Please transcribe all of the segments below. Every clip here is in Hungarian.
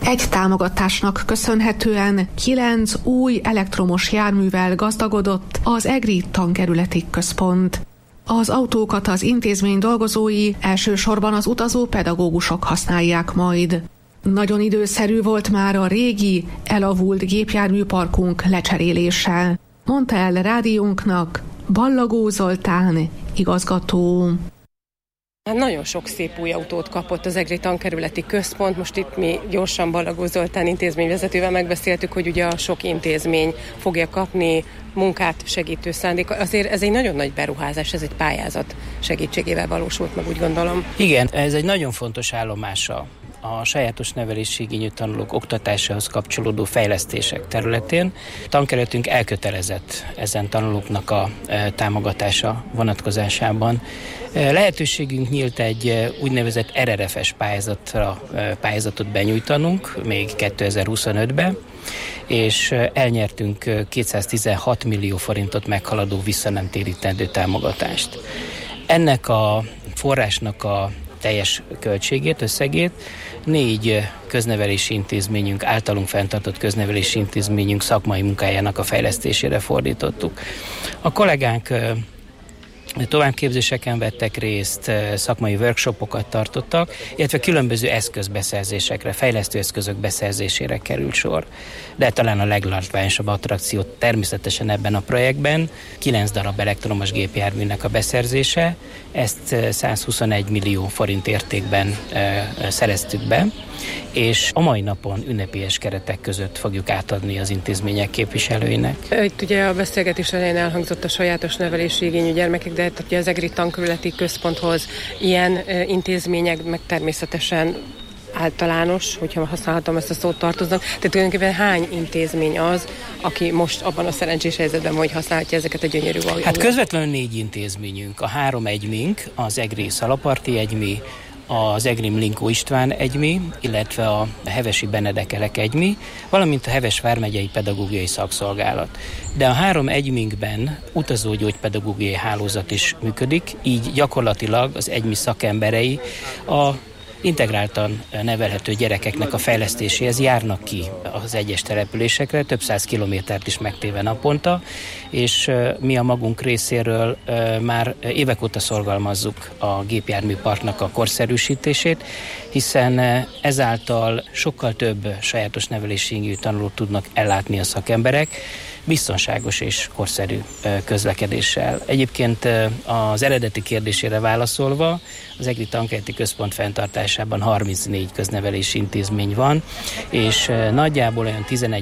Egy támogatásnak köszönhetően 9 új elektromos járművel gazdagodott az EGRI Tankerületi Központ. Az autókat az intézmény dolgozói, elsősorban az utazó pedagógusok használják majd. Nagyon időszerű volt már a régi, elavult gépjárműparkunk lecserélése, mondta el rádiónknak Ballagó Zoltán igazgató. Nagyon sok szép új autót kapott az EGRI Tankerületi Központ. Most itt mi gyorsan Ballagó Zoltán intézményvezetővel megbeszéltük, hogy ugye a sok intézmény fogja kapni munkát segítő szándék. Azért ez egy nagyon nagy beruházás, ez egy pályázat segítségével valósult meg, úgy gondolom. Igen, ez egy nagyon fontos állomása a sajátos nevelési igényű tanulók oktatásához kapcsolódó fejlesztések területén. Tankerületünk elkötelezett ezen tanulóknak a támogatása vonatkozásában. Lehetőségünk nyílt egy úgynevezett RRF-es pályázatot benyújtanunk még 2025-ben, és elnyertünk 216 millió forintot meghaladó visszanemtérítendő támogatást. Ennek a forrásnak a teljes költségét, összegét 4 köznevelési intézményünk, általunk fenntartott köznevelési intézményünk szakmai munkájának a fejlesztésére fordítottuk. A kollégánk továbbképzéseken vettek részt, szakmai workshopokat tartottak, illetve különböző eszközbeszerzésekre, fejlesztő eszközök beszerzésére került sor. De talán a leglátványosabb attrakció természetesen ebben a projektben 9 darab elektromos gépjárműnek a beszerzése, ezt 121 millió forint értékben szereztük be, és a mai napon ünnepélyes keretek között fogjuk átadni az intézmények képviselőinek. Itt ugye a beszélgetés elején elhangzott a sajátos nevelési igényű gyermekek, de ugye az EGRI Tankerületi Központhoz ilyen intézmények meg természetesen általános, hogyha használhatom ezt a szót, tartoznak. Tehát tulajdonképpen hány intézmény az, aki most abban a szerencsés helyzetben, hogy használhatja ezeket a gyönyörű autókat? Hát közvetlenül 4 intézményünk. A 3 egymink, az EGRI Szalaparti egymi, az EGRI Mlinkó István egymi, illetve a Hevesi Benedekelek egymi, valamint a Heves vármegyei pedagógiai szakszolgálat. De a 3 egyminkben utazógyógypedagógiai hálózat is működik, így gyakorlatilag az egymi szakemberei a integráltan nevelhető gyerekeknek a fejlesztéséhez járnak ki az egyes településekre, több 100 kilométert is megtéve naponta, és mi a magunk részéről már évek óta szorgalmazzuk a gépjárműparknak a korszerűsítését, hiszen ezáltal sokkal több sajátos nevelési igényű tanulót tudnak ellátni a szakemberek, biztonságos és korszerű közlekedéssel. Egyébként az eredeti kérdésére válaszolva, az EGRI Tankerületi Központ fenntartásában 34 köznevelési intézmény van, és nagyjából olyan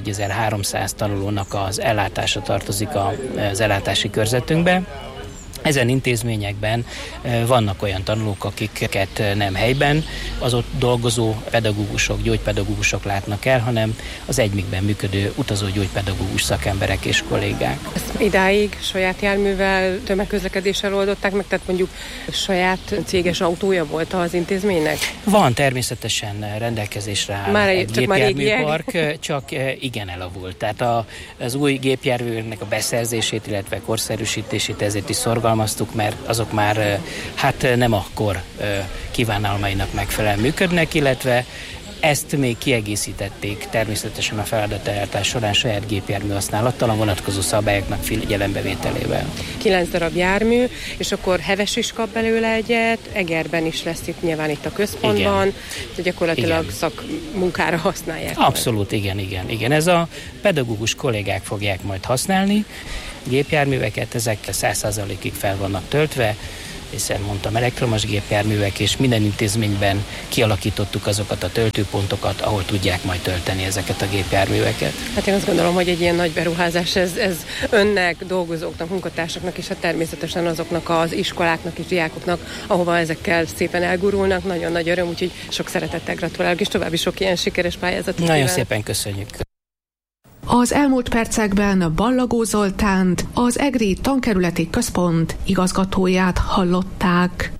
11.300 tanulónak az ellátása tartozik az ellátási körzetünkbe. Ezen intézményekben vannak olyan tanulók, akiket nem helyben az ott dolgozó pedagógusok, gyógypedagógusok látnak el, hanem az egymikben működő utazó gyógypedagógus szakemberek és kollégák. Ezt idáig saját járművel, tömegközlekedéssel oldották meg, tehát mondjuk saját céges autója volt az intézménynek? Van, természetesen rendelkezésre áll egy gépjárműpark, csak igen elavult. Tehát az új gépjárműnek a beszerzését, illetve korszerűsítését ezért is szorgalmaztuk, mert azok már nem a kor kívánalmainak megfelelően működnek, illetve ezt még kiegészítették természetesen a feladatellátás során saját gépjármű használattal, a vonatkozó szabályoknak figyelembevételével. 9 darab jármű, és akkor Heves is kap belőle egyet, Egerben is lesz nyilván itt a központban, de gyakorlatilag szakmunkára használják. Abszolút, igen. Ez a pedagógus kollégák fogják majd használni. Gépjárműveket, ezek 100%-ig fel vannak töltve, hiszen mondtam elektromos gépjárművek, és minden intézményben kialakítottuk azokat a töltőpontokat, ahol tudják majd tölteni ezeket a gépjárműveket. Hát én azt gondolom, hogy egy ilyen nagy beruházás, ez önnek, dolgozóknak, munkatársaknak, és hát természetesen azoknak az iskoláknak és diákoknak, ahova ezekkel szépen elgurulnak. Nagyon nagy öröm, úgyhogy sok szeretettel gratulálok, és további sok ilyen sikeres pályázatot. Nagyon szépen köszönjük. Az elmúlt percekben Ballagó Zoltánt, az EGRI Tankerületi Központ igazgatóját hallották.